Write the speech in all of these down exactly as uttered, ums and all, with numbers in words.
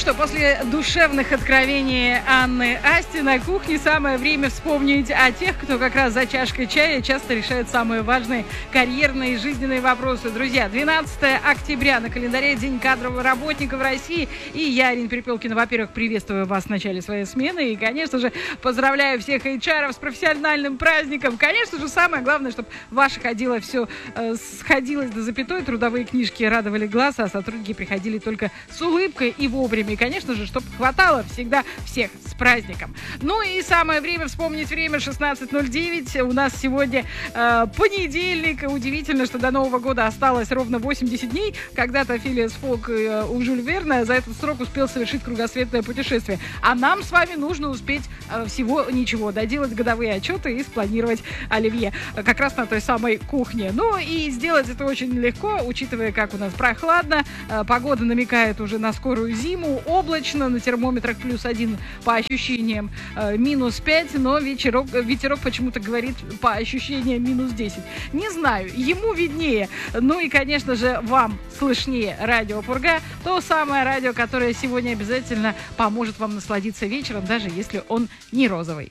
что, после душевных откровений Анны Асти на кухне самое время вспомнить о тех, кто как раз за чашкой чая часто решает самые важные карьерные и жизненные вопросы. Друзья, двенадцатое октября на календаре День кадрового работника в России. И я, Арина Перепелкина, во-первых, приветствую вас в начале своей смены. И, конечно же, поздравляю всех эйч ар-ов с профессиональным праздником. Конечно же, самое главное, чтобы ваше ходило все э, сходилось до запятой, трудовые книжки радовали глаз, а сотрудники приходили только с улыбкой и вовремя. И, конечно же, чтобы хватало всегда всех с праздником. Ну и самое время вспомнить время шестнадцать ноль девять. У нас сегодня э, понедельник. Удивительно, что до Нового года осталось ровно восемьдесят дней. Когда-то Филиас Фок э, у Жюль Верна за этот срок успел совершить кругосветное путешествие. А нам с вами нужно успеть э, всего ничего. Доделать годовые отчеты и спланировать оливье. Как раз на той самой кухне. Ну и сделать это очень легко, учитывая, как у нас прохладно. Э, погода намекает уже на скорую зиму. Облачно, на термометрах плюс один, по ощущениям э, минус пять, но вечерок, ветерок почему-то говорит по ощущениям минус десять. Не знаю, ему виднее. Ну и, конечно же, вам слышнее радио Пурга. То самое радио, которое сегодня обязательно поможет вам насладиться вечером, даже если он не розовый.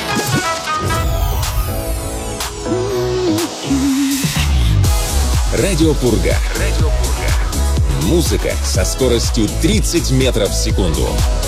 Радио Пурга. Радио Пурга. Музыка со скоростью тридцать метров в секунду.